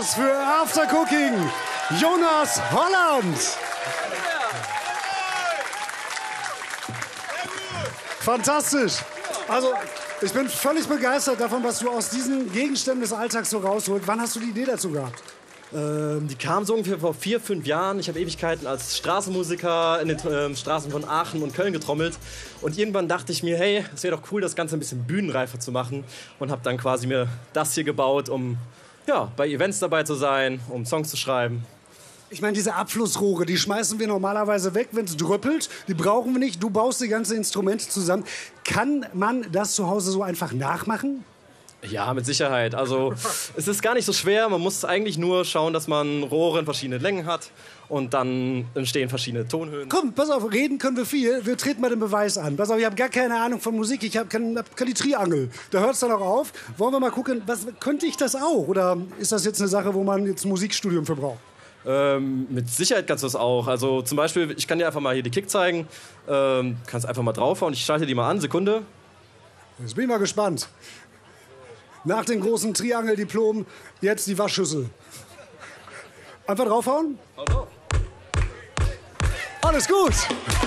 Applaus für After Cooking, Jonas Holland. Fantastisch. Also, ich bin völlig begeistert davon, was du aus diesen Gegenständen des Alltags so rausholst. Wann hast du die Idee dazu gehabt? Die kam so ungefähr vor 4, 5 Jahren. Ich habe Ewigkeiten als Straßenmusiker in den Straßen von Aachen und Köln getrommelt. Und irgendwann dachte ich mir, hey, es wäre doch cool, das Ganze ein bisschen bühnenreifer zu machen. Und habe dann quasi mir das hier gebaut, um bei Events dabei zu sein, um Songs zu schreiben. Ich meine, diese Abflussrohre, die schmeißen wir normalerweise weg, wenn es dröppelt. Die brauchen wir nicht. Du baust die ganzen Instrumente zusammen. Kann man das zu Hause so einfach nachmachen? Ja, mit Sicherheit. Also es ist gar nicht so schwer. Man muss eigentlich nur schauen, dass man Rohre in verschiedenen Längen hat und dann entstehen verschiedene Tonhöhen. Komm, pass auf, reden können wir viel. Wir treten mal den Beweis an. Pass auf, ich habe gar keine Ahnung von Musik. Ich habe keine Triangel. Da hört es dann auch auf. Wollen wir mal gucken, könnte ich das auch? Oder ist das jetzt eine Sache, wo man jetzt ein Musikstudium für braucht? Mit Sicherheit kannst du das auch. Also zum Beispiel, ich kann dir einfach mal hier die Kick zeigen. Kannst einfach mal draufhauen. Ich schalte die mal an. Sekunde. Jetzt bin ich mal gespannt. Nach dem großen Triangeldiplom jetzt die Waschschüssel. Einfach draufhauen? Alles gut.